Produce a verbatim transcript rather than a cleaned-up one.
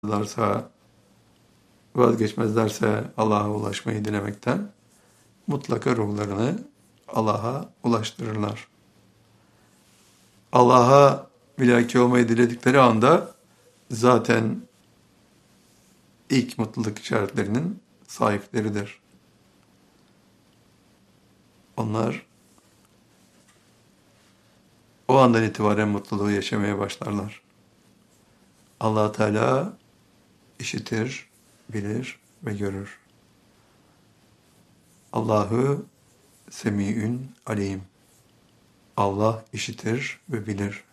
Larsa, vazgeçmezlerse Allah'a ulaşmayı dilemekten mutlaka ruhlarını Allah'a ulaştırırlar. Allah'a bilaki olmayı diledikleri anda zaten ilk mutluluk işaretlerinin sahipleridir. Onlar o andan itibaren mutluluğu yaşamaya başlarlar. Allah Teala işitir, bilir ve görür. Allahu Semi'ün alim. Allah işitir ve bilir.